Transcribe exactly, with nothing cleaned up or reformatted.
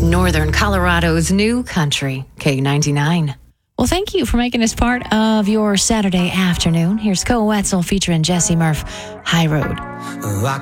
Northern Colorado's new country, K ninety-nine. Well, thank you for making this part of your Saturday afternoon. Here's Koa Wetzel featuring Jesse Murph, High Road.